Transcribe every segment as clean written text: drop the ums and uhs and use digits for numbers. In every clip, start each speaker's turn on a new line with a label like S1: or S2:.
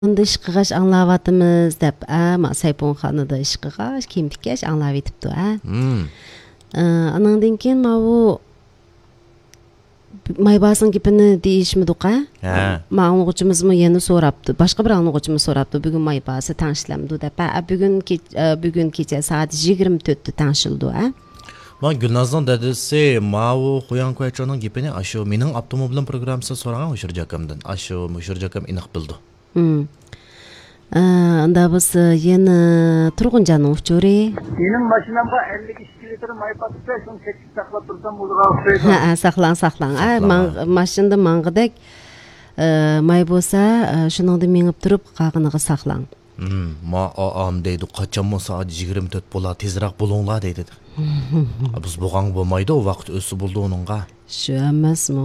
S1: Onda işqiğaş anlavatımız dep, ma Saypon xanı da işqiğaş, kim dikeş anlap etipdi, Anandan keyin ma bu Maybasın gipini deyişmidik, Ma anlıqçımızmı yeni sorapdı. Başqa bir anlıqçımız sorapdı. Bugün Maybası tanışlamdı dep. Bugün kecha saat 24'te tanışıldı,
S2: Ma Gülnaz'dan dedisi Mavu Xuyan Koyachonun gipini aşu mening avtomobilim programmasi so'ragan o'shir jakamdan. Aşu o'shir jakam aniq bildi.
S1: Anda biz yeni turğuncanın uçuri.
S3: Mening mashinamga 52 litr may patsa, şunu çekip saklap tursam bo'ladi.
S1: Saqlan. Maşında mangıdak may bolsa, şuningda mengib turib qag'iniga saqlang.
S2: Ma am deydi, qachon soat 24 bo'la, tezroq bo'linglar deydi. Biz bo'lgan bo'lmaydi, o vaqt o'si bo'ldi onunga.
S1: Shu emasmi?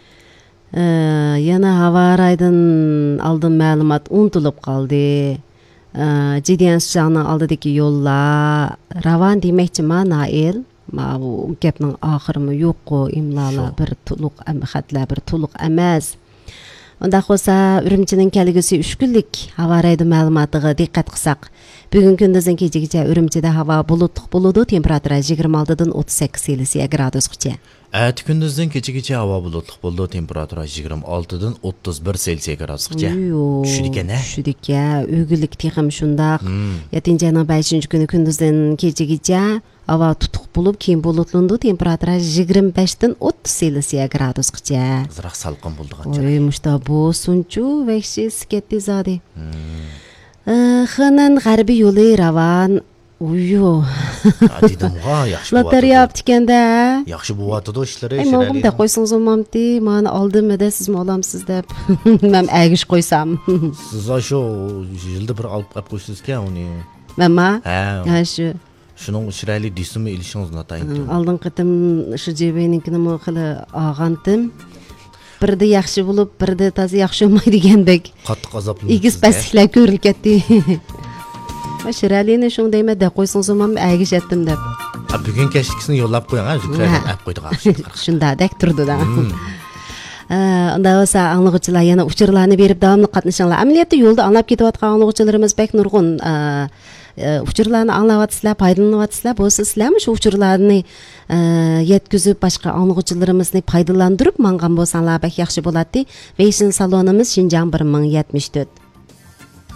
S1: Yana havaraydan aldığım ma'lumot unutilib qoldi. Jidiyan şahının aldidagi yo'llar ravan demoqchima Nail. Ma bu gapning oxirimi yo'q-ku, imlolar bir to'liq xatlar bir to'liq emas. Onda olsa Ürümçinin kelgisi 3 kunlik hava raydı ma'lumotiga diqqat qilsak, bugun kunduzdan kechagacha Ürümchida havo bulutli bo'ladi, temperatura 26 dan 38 Selsiya gradusgacha.
S2: Ati kunduzdan kechagacha havo bulutli bo'ldi, temperatura 26 dan 31 Selsiya gradusgacha. Tushdik-a, o'g'illik texim shundaq. 7-ayning 5-kuni kunduzdan kechagacha havo tutuq bo'lib, keyin bulutlandi, temperatura 25 dan 30 Selsiya gradusgacha. Azroq salqin bo'ldi qancha.
S1: Oy, mushta bu sunchu vahshiy ketdi zodi. Xanan g'arbiy yo'li ravan. Uyyo.
S2: Dedim-ga, yaxshi
S1: bo'lyapti. Loteriya yaptikanda.
S2: Yaxshi bo'lyapti ishlari.
S1: Ma'lumda qo'ysangiz bo'lmamdi, meni oldimda sizmi olamsiz deb. Men agish qo'ysam.
S2: Siz shu yilda bir olib qo'yib qo'ysiz-ku uni.
S1: Menma?
S2: Ha,
S1: shu.
S2: Shuning chiroyli disimi ilishingizni atayın.
S1: Oldin qitim shu jebeninkini qila olgandim. Birda yaxshi bo'lib, birda toza yaxshi bo'lmaydigandek.
S2: Qattiq azobli.
S1: Igiz pasliklar ko'rilib ketdi. Shiralini shundaymi deb qo'ysangiz ham agish etdim deb.
S2: Bugun kechlikni yo'llab qo'ying, chiroyli olib qo'ydik.
S1: Shundadek turdi-da. Unda bo'lsa anglag'uchilar yana uchurlarni berib davomli qatnashinglar. Amaliyotda yo'lda anglab ketayotgan anglag'uchilarimiz bek nurg'un. Uchurlarni anglayapsizlar, foydalanyapsizlar, bo'lsa sizlarmi shu uchurlarni yetkazib boshqa anglag'uchilarimizni foydalantirib mangan bo'lsanglar bek yaxshi bo'ladi. Veysin salonimiz Şinjan 1074.